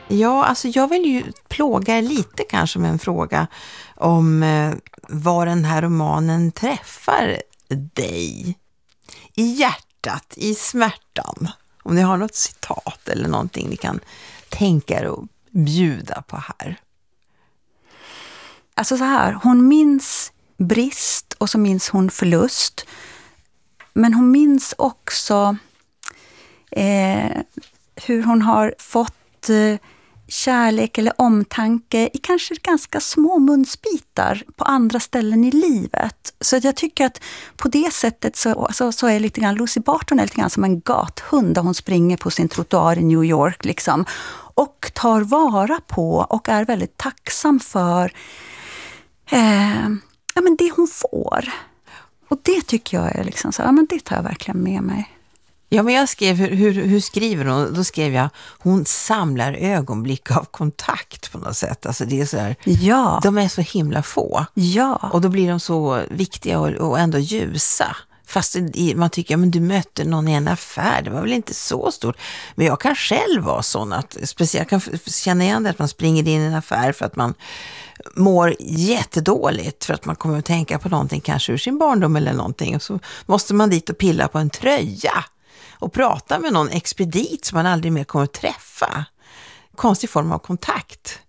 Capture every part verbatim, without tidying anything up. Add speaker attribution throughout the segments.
Speaker 1: Ja, alltså jag vill ju plåga er lite kanske med en fråga om eh, var den här romanen träffar dig. I hjärtat, i smärtan. Om ni har något citat eller någonting ni kan tänka er och bjuda på här.
Speaker 2: Alltså så här, hon minns brist och så minns hon förlust. Men hon minns också eh, hur hon har fått eh, kärlek eller omtanke i kanske ganska små munsbitar på andra ställen i livet. Så att jag tycker att på det sättet så, så, så är lite grann Lucy Barton är lite grann som en gathund där hon springer på sin trottoar i New York liksom. Och tar vara på och är väldigt tacksam för eh, ja, men det hon får. Och det tycker jag är liksom så, ja men det tar jag verkligen med mig.
Speaker 1: Ja, men jag skrev, hur, hur, hur skriver hon? Då skrev jag, hon samlar ögonblick av kontakt på något sätt. Alltså det är så här,
Speaker 2: ja.
Speaker 1: De är så himla få.
Speaker 2: Ja. Och
Speaker 1: då blir de så viktiga och, och ändå ljusa. Fast i, man tycker, ja, men du mötte någon i en affär, det var väl inte så stort. Men jag kan själv vara sån att, speciellt jag kan känna igen det att man springer in i en affär för att man mår jättedåligt. För att man kommer att tänka på någonting kanske ur sin barndom eller någonting. Och så måste man dit och pilla på en tröja. Och prata med någon expedit som man aldrig mer kommer att träffa. Konstig form av kontakt.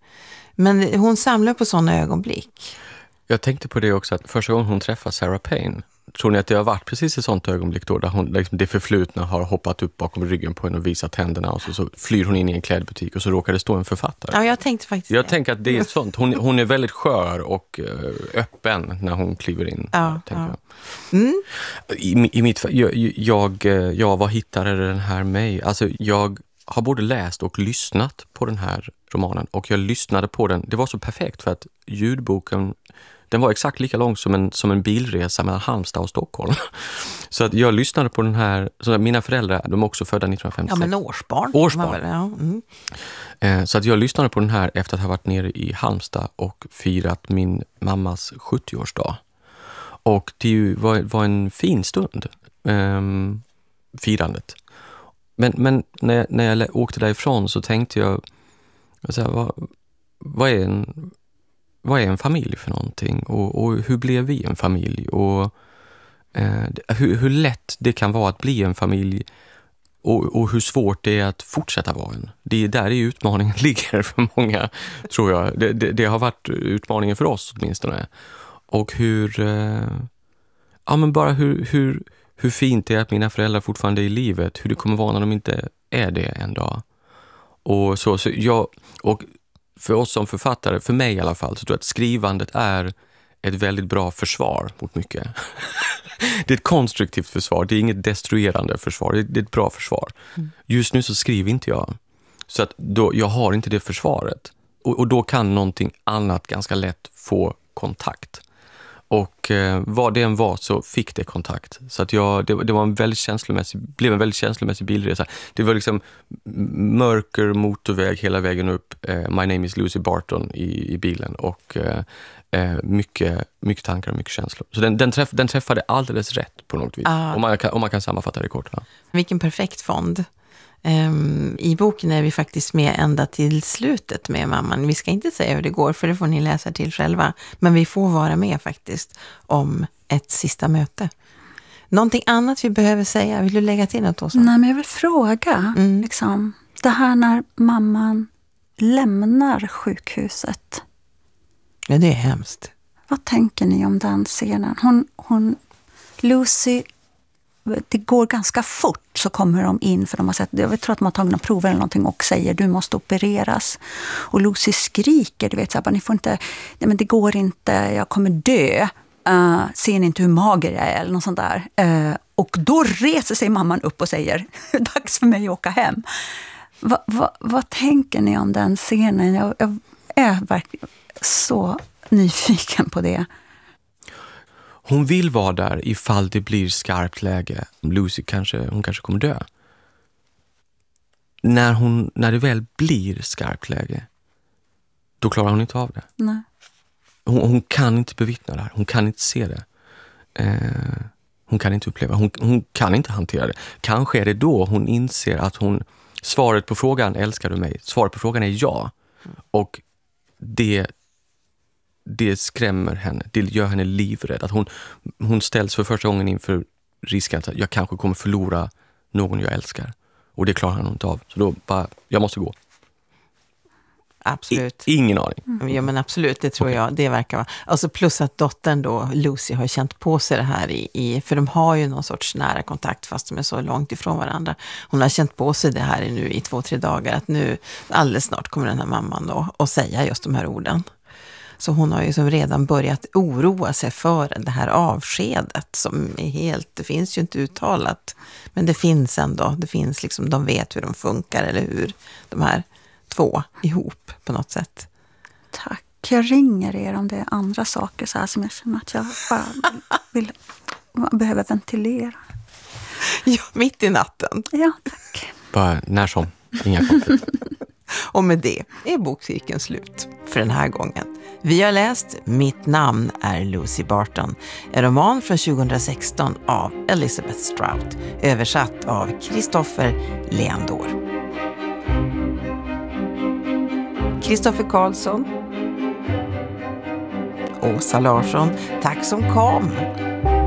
Speaker 1: Men hon samlar på sådana ögonblick.
Speaker 3: Jag tänkte på det också, att första gången hon träffar Sarah Payne, tror ni att det har varit precis ett sånt ögonblick då, där hon, liksom, det förflutna har hoppat upp bakom ryggen på henne och visat händerna, och så, så flyr hon in i en klädbutik och så råkar det stå en författare.
Speaker 1: Ja, jag tänkte faktiskt
Speaker 3: Jag det. tänker att det är sånt. Hon, hon är väldigt skör och uh, öppen när hon kliver in.
Speaker 1: Ja,
Speaker 3: tänker
Speaker 1: ja.
Speaker 3: Jag.
Speaker 1: Mm.
Speaker 3: I, i mitt, jag, jag, jag, vad hittade den här mig? Alltså, jag har både läst och lyssnat på den här romanen, och jag lyssnade på den. Det var så perfekt för att ljudboken, den var exakt lika lång som en, som en bilresa mellan Halmstad och Stockholm. Så att jag lyssnade på den här, så att mina föräldrar, de är också födda nittonhundrafemtiosex.
Speaker 1: Ja, men årsbarn.
Speaker 3: Årsbarn.
Speaker 1: Ja, mm.
Speaker 3: eh, så att jag lyssnade på den här efter att ha varit nere i Halmstad och firat min mammas sjuttioårsdag. Och det var, var en fin stund, eh, firandet. Men, men när, jag, när jag åkte därifrån så tänkte jag, så här, vad, vad är en... Vad är en familj för någonting? Och, och hur blev vi en familj? Och eh, hur, hur lätt det kan vara att bli en familj, och, och hur svårt det är att fortsätta vara en. Det är där utmaningen ligger för många, tror jag. Det, det, det har varit utmaningen för oss åtminstone. Och hur, eh, ja men bara hur, hur, hur fint det är att mina föräldrar fortfarande är i livet. Hur det kommer vara när de inte är det en dag. Och så, så jag... Och, för oss som författare, för mig i alla fall, så tror jag att skrivandet är ett väldigt bra försvar mot mycket. Det är ett konstruktivt försvar, det är inget destruerande försvar, det är ett bra försvar. Mm. Just nu så skriver inte jag, så att då, jag har inte det försvaret. Och, och då kan någonting annat ganska lätt få kontakt. Och eh, vad det än var så fick det kontakt. Så att jag, det, det var en väldigt känslomässig, blev en väldigt känslomässig bilresa. Det var liksom mörker motorväg hela vägen upp. Eh, My name is Lucy Barton i, i bilen. Och eh, mycket, mycket tankar och mycket känslor. Så den, den, träff, den träffade alldeles rätt på något vis. Ah. Om, man kan, om man kan sammanfatta det kort. Ja.
Speaker 1: Vilken perfekt fond. Um, I boken är vi faktiskt med ända till slutet med mamman. Vi ska inte säga hur det går, för det får ni läsa till själva. Men vi får vara med faktiskt om ett sista möte. Någonting annat vi behöver säga? Vill du lägga till något också?
Speaker 2: Nej, men jag vill fråga. Mm. Liksom, det här när mamman lämnar sjukhuset.
Speaker 1: Ja, det är hemskt.
Speaker 2: Vad tänker ni om den scenen? Hon, hon Lucy... Det går ganska fort, så kommer de in, för de har sett, jag tror att de har tagit några prover eller någonting, och säger du måste opereras. Och Lucy skriker, du vet, så här, ni får inte, nej men det går inte, jag kommer dö. Uh, ser ni inte hur mager jag är eller något sånt där. Uh, och då reser sig mamman upp och säger, dags för mig att åka hem. Va, va, vad tänker ni om den scenen? Jag, jag är verkligen så nyfiken på det.
Speaker 3: Hon vill vara där ifall det blir skarpt läge. Lucy kanske, hon kanske kommer dö. När, hon, när det väl blir skarpt läge, då klarar hon inte av det.
Speaker 2: Nej.
Speaker 3: Hon, hon kan inte bevittna det här. Hon kan inte se det. Eh, hon kan inte uppleva. Hon, hon kan inte hantera det. Kanske är det då hon inser att hon, Svaret på frågan, älskar du mig? Svaret på frågan är ja. Och det, det skrämmer henne. Det gör henne livrädd. Att hon, hon ställs för första gången inför risken att jag kanske kommer förlora någon jag älskar. Och det klarar hon inte av. Så då bara, jag måste gå.
Speaker 1: Absolut.
Speaker 3: I, ingen aning.
Speaker 1: Mm. Ja, men absolut, det tror jag. Det verkar vara. Alltså plus att dottern då, Lucy, har känt på sig det här i, i, för de har ju någon sorts nära kontakt fast de är så långt ifrån varandra. Hon har känt på sig det här nu i två, tre dagar, att nu alldeles snart kommer den här mamman då och säga just de här orden. Så hon har ju som redan börjat oroa sig för det här avskedet som är helt, det finns ju inte uttalat, men det finns ändå, det finns liksom, de vet hur de funkar eller hur de här två ihop på något sätt.
Speaker 2: Tack. Jag ringer er om det är andra saker så här som jag känner att jag bara vill, behöver ventilera.
Speaker 1: Ja, mitt i natten.
Speaker 2: Ja, tack.
Speaker 3: Bara när som, inga konstigt.
Speaker 1: Och med det är bokcirkeln slut för den här gången. Vi har läst Mitt namn är Lucy Barton, en roman från tjugohundrasexton av Elizabeth Strout, översatt av Kristoffer Leandor. Kristoffer Karlsson, Åsa Larsson, tack som kom.